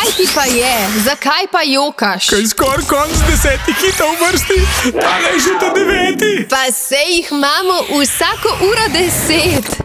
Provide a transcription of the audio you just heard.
Kaj ti pa je? Zakaj pa jokaš? Kaj skoraj konc 10 hitov v vrsti, tale je že ta 9. Pa sej jih imamo vsako uro 10.